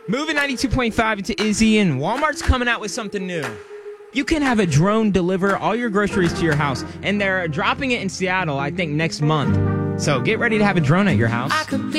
Moving 92.5 into Izzy, and Walmart's coming out with something new. You can have a drone deliver all your groceries to your house, and they're dropping it in Seattle, I think, next month. So get ready to have a drone at your house.